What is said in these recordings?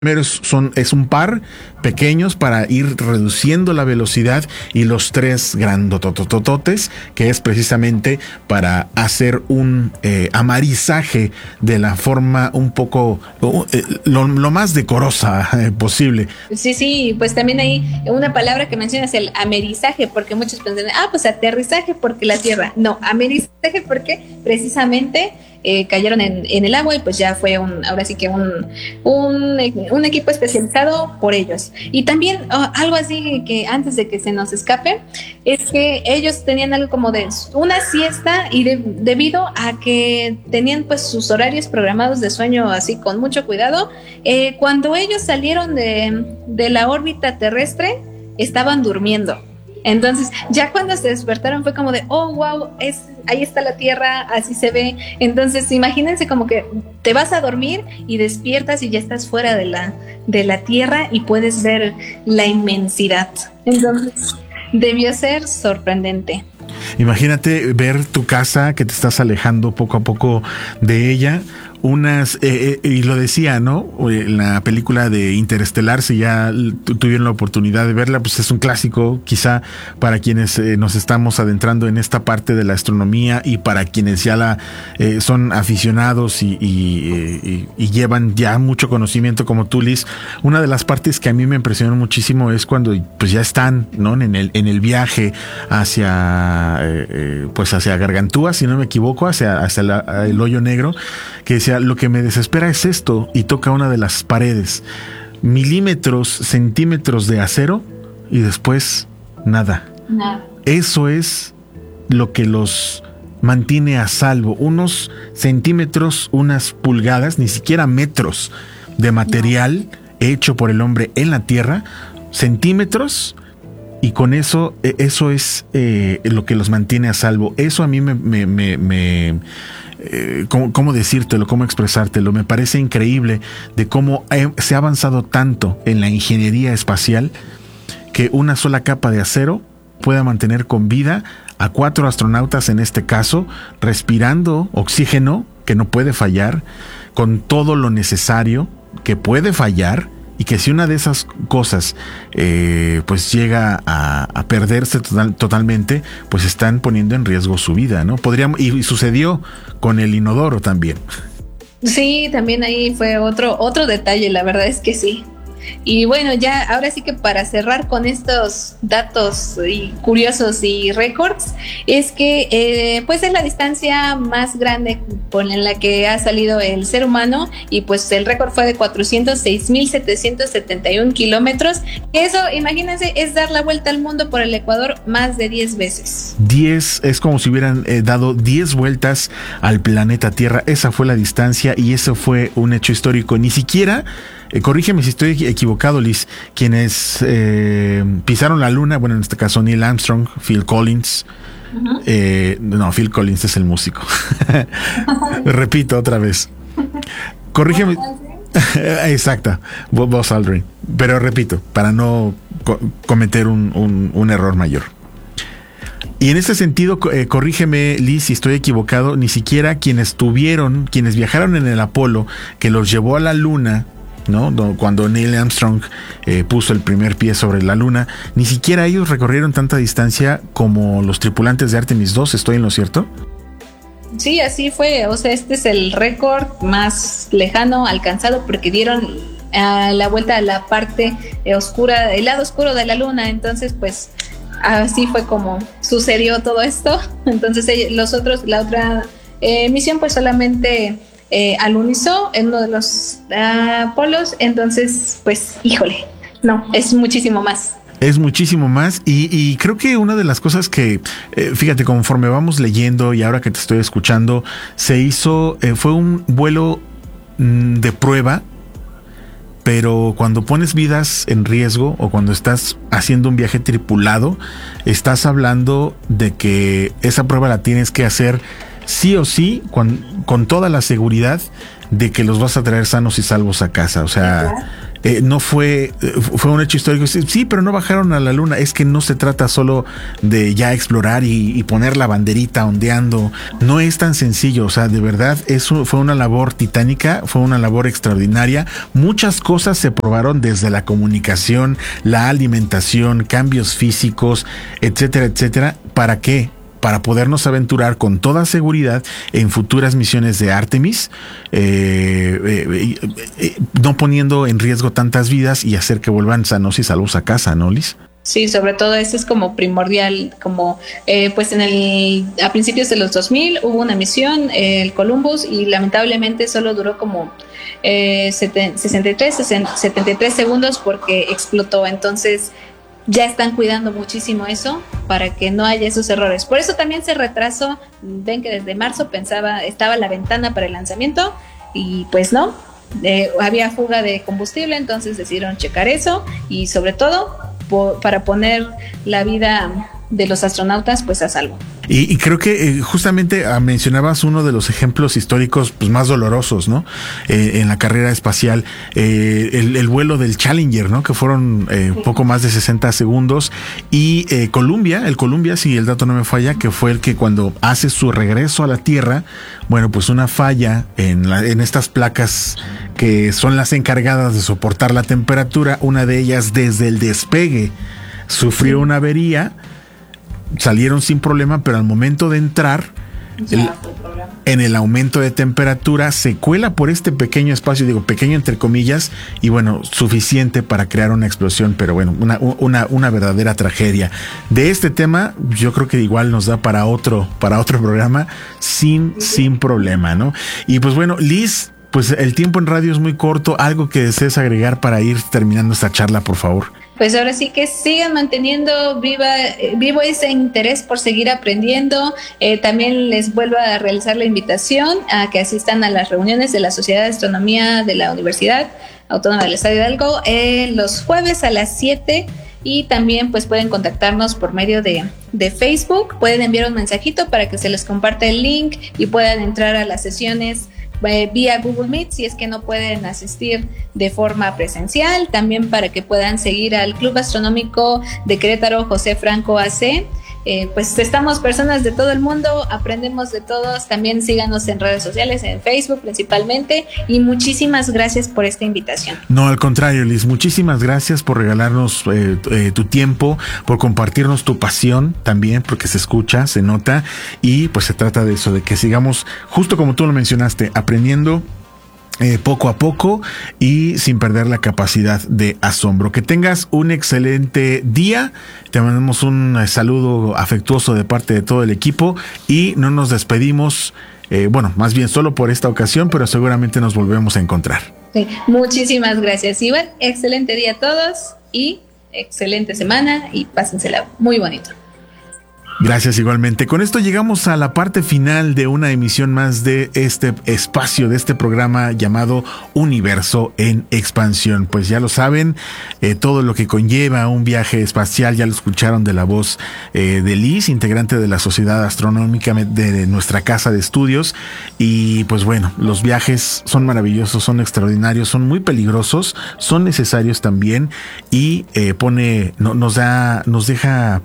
Primero es un par pequeños para ir reduciendo la velocidad y los tres grandototototes, que es precisamente para hacer un amarizaje de la forma un poco lo más decorosa posible. Sí, pues también hay una palabra que mencionas, el amerizaje, porque muchos piensan, pues aterrizaje porque la tierra. No, amerizaje porque precisamente cayeron en el agua y pues ya fue ahora sí que un equipo especializado por ellos. Y también algo así que antes de que se nos escape, es que ellos tenían algo como de una siesta y debido a que tenían pues sus horarios programados de sueño así con mucho cuidado, cuando ellos salieron de la órbita terrestre, estaban durmiendo. Entonces, ya cuando se despertaron fue como de, oh, wow, ahí está la Tierra, así se ve. Entonces, imagínense como que te vas a dormir y despiertas y ya estás fuera de la Tierra y puedes ver la inmensidad. Entonces, debió ser sorprendente. Imagínate ver tu casa, que te estás alejando poco a poco de ella. Y lo decía, ¿no? En la película de Interestelar, si ya tuvieron la oportunidad de verla, pues es un clásico, quizá para quienes nos estamos adentrando en esta parte de la astronomía y para quienes ya son aficionados y llevan ya mucho conocimiento como tú, Liz. Una de las partes que a mí me impresionó muchísimo es cuando pues ya están, ¿no? en el viaje hacia Gargantúa, si no me equivoco, hacia el hoyo negro, que decía, lo que me desespera es esto, y toca una de las paredes, milímetros, centímetros de acero, y después nada. Eso es lo que los mantiene a salvo, unos centímetros, unas pulgadas, ni siquiera metros de material hecho por el hombre en la tierra, centímetros, y con eso es lo que los mantiene a salvo. Eso a mí ¿cómo decírtelo? ¿Cómo expresártelo? Me parece increíble de cómo se ha avanzado tanto en la ingeniería espacial que una sola capa de acero pueda mantener con vida a 4 astronautas, en este caso, respirando oxígeno que no puede fallar, con todo lo necesario que puede fallar, y que si una de esas cosas pues llega a perderse totalmente, pues están poniendo en riesgo su vida, ¿no? Y sucedió con el inodoro también. Sí, también ahí fue otro detalle, la verdad es que sí. Y bueno, ya ahora sí que para cerrar con estos datos curiosos y récords, es que pues es la distancia más grande en la que ha salido el ser humano, y pues el récord fue de 406,771 kilómetros. Eso, imagínense, es dar la vuelta al mundo por el Ecuador más de 10 veces. 10, es como si hubieran dado 10 vueltas al planeta Tierra. Esa fue la distancia y eso fue un hecho histórico. Ni siquiera... corrígeme si estoy equivocado, Liz, quienes pisaron la luna, bueno, en este caso Neil Armstrong, Phil Collins. No, Phil Collins es el músico. Repito otra vez. Corrígeme. Exacta, Buzz Aldrin. Pero repito, para no cometer un error mayor. Y en ese sentido, corrígeme, Liz, si estoy equivocado, ni siquiera quienes viajaron en el Apolo, que los llevó a la luna, ¿no? Cuando Neil Armstrong puso el primer pie sobre la luna, ni siquiera ellos recorrieron tanta distancia como los tripulantes de Artemis 2. ¿Estoy en lo cierto? Sí, así fue. O sea, este es el récord más lejano alcanzado, porque dieron la vuelta a la parte oscura, el lado oscuro de la luna. Entonces, pues así fue como sucedió todo esto. Entonces la otra misión pues solamente alunizó en uno de los polos. Entonces, pues, híjole, no, es muchísimo más. Es muchísimo más, y creo que una de las cosas que, fíjate, conforme vamos leyendo y ahora que te estoy escuchando, fue un vuelo de prueba, pero cuando pones vidas en riesgo o cuando estás haciendo un viaje tripulado, estás hablando de que esa prueba la tienes que hacer sí o sí, con toda la seguridad de que los vas a traer sanos y salvos a casa. O sea, no fue un hecho histórico. Sí, pero no bajaron a la luna. Es que no se trata solo de ya explorar y poner la banderita ondeando. No es tan sencillo. O sea, de verdad, fue una labor titánica, fue una labor extraordinaria. Muchas cosas se probaron desde la comunicación, la alimentación, cambios físicos, etcétera, etcétera. ¿Para qué? Para podernos aventurar con toda seguridad en futuras misiones de Artemis, no poniendo en riesgo tantas vidas y hacer que vuelvan sanos y salvos a casa, ¿no, Liz? Sí, sobre todo eso es como primordial, como pues a principios de los 2000 hubo una misión, el Columbus, y lamentablemente solo duró como 73 segundos porque explotó. Entonces ya están cuidando muchísimo eso para que no haya esos errores. Por eso también se retrasó. Ven que desde marzo estaba la ventana para el lanzamiento y pues no, había fuga de combustible, entonces decidieron checar eso y sobre todo para poner la vida de los astronautas pues a salvo. Y creo que justamente mencionabas uno de los ejemplos históricos pues más dolorosos, ¿no? En la carrera espacial, el vuelo del Challenger, ¿no? Que fueron poco más de 60 segundos. Y el Columbia, si el dato no me falla, que fue el que cuando hace su regreso a la Tierra, bueno, pues una falla en estas placas que son las encargadas de soportar la temperatura, una de ellas desde el despegue sufrió una avería. Salieron sin problema, pero al momento de entrar en el aumento de temperatura se cuela por este pequeño espacio, digo pequeño entre comillas, y bueno, suficiente para crear una explosión, pero bueno, una verdadera tragedia. De este tema yo creo que igual nos da para otro programa sin problema, ¿no? Y pues bueno, Liz, pues el tiempo en radio es muy corto. Algo que desees agregar para ir terminando esta charla, por favor. Pues ahora sí que sigan manteniendo vivo ese interés por seguir aprendiendo. También les vuelvo a realizar la invitación a que asistan a las reuniones de la Sociedad de Astronomía de la Universidad Autónoma del Estado de Hidalgo los jueves a las 7. Y también pues pueden contactarnos por medio de Facebook. Pueden enviar un mensajito para que se les comparte el link y puedan entrar a las sesiones vía Google Meet si es que no pueden asistir de forma presencial. También para que puedan seguir al Club Astronómico de Querétaro José Franco AC. Pues estamos personas de todo el mundo, aprendemos de todos. También síganos en redes sociales, en Facebook principalmente, y muchísimas gracias por esta invitación. No, al contrario, Liz, muchísimas gracias por regalarnos tu tiempo, por compartirnos tu pasión también, porque se escucha, se nota, y pues se trata de eso, de que sigamos, justo como tú lo mencionaste, aprendiendo poco a poco y sin perder la capacidad de asombro. Que tengas un excelente día. Te mandamos un saludo afectuoso de parte de todo el equipo y no nos despedimos, bueno, más bien solo por esta ocasión, pero seguramente nos volvemos a encontrar. Sí, muchísimas gracias, Iván. Excelente día a todos y excelente semana y pásensela muy bonito. Gracias igualmente. Con esto llegamos a la parte final de una emisión más de este espacio, de este programa llamado Universo en Expansión. Pues ya lo saben, todo lo que conlleva un viaje espacial, ya lo escucharon de la voz de Liz, integrante de la Sociedad Astronómica de nuestra casa de estudios. Y pues bueno, los viajes son maravillosos, son extraordinarios, son muy peligrosos, son necesarios también y nos deja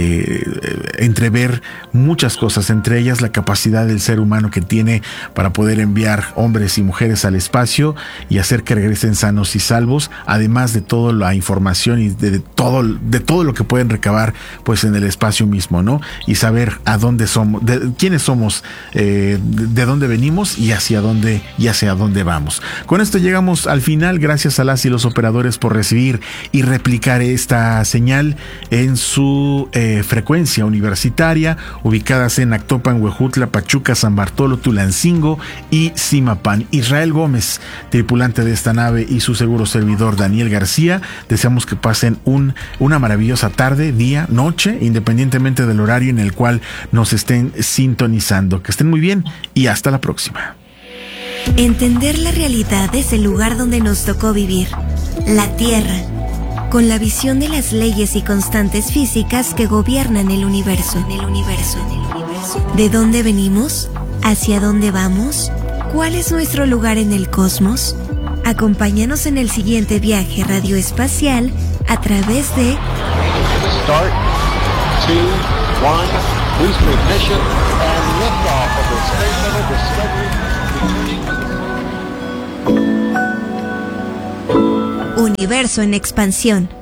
entrever muchas cosas, entre ellas la capacidad del ser humano que tiene para poder enviar hombres y mujeres al espacio y hacer que regresen sanos y salvos, además de toda la información y de todo lo que pueden recabar pues en el espacio mismo, ¿no? Y saber a dónde somos, quiénes somos, de dónde venimos y hacia dónde vamos. Con esto llegamos al final. Gracias a las y los operadores por recibir y replicar esta señal en su frecuencia universitaria, ubicadas en Actopan, Huejutla, Pachuca, San Bartolo, Tulancingo y Zimapán. Israel Gómez, tripulante de esta nave, y su seguro servidor Daniel García, deseamos que pasen una maravillosa tarde, día, noche, independientemente del horario en el cual nos estén sintonizando. Que estén muy bien y hasta la próxima. Entender la realidad es el lugar donde nos tocó vivir, la Tierra, con la visión de las leyes y constantes físicas que gobiernan el universo. ¿De dónde venimos? ¿Hacia dónde vamos? ¿Cuál es nuestro lugar en el cosmos? Acompáñanos en el siguiente viaje radioespacial a través de Start, 2, 1, boost ignition, and liftoff of the Space Shuttle Discovery. Universo en Expansión.